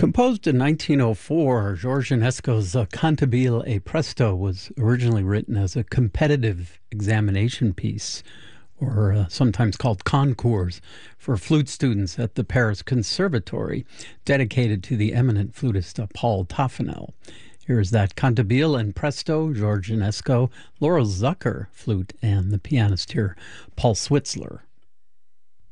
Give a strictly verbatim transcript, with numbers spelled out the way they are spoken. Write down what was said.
Composed in nineteen oh four, George Enesco's uh, Cantabile e Presto was originally written as a competitive examination piece, or uh, sometimes called concours, for flute students at the Paris Conservatory, dedicated to the eminent flutist uh, Paul Toffanel. Here is that Cantabile and Presto, George Enesco, Laurel Zucker, flute, and the pianist here, Paul Switzler.